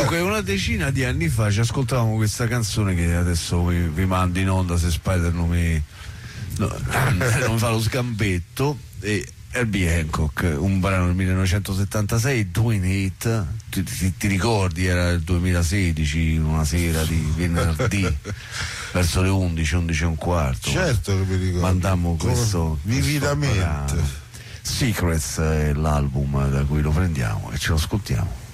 Comunque una decina di anni fa ci ascoltavamo questa canzone che adesso vi mando in onda se Spider non mi fa lo sgambetto, e Herbie Hancock, un brano del 1976, Doing It, ti ricordi, era il 2016, una sera di venerdì verso le 11:15:15. Certo che mi ricordo. Mandammo questo vividamente. Secrets è l'album da cui lo prendiamo e ce lo ascoltiamo.